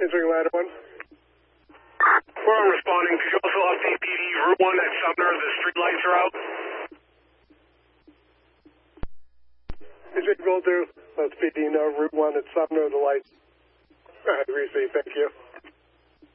Answering ladder 1. We're responding. Could you also update PD Route 1 at Sumner? The street lights are out. Answering Gold 2. Let's PD Route 1 at Sumner. The lights. All right, receive. Thank you.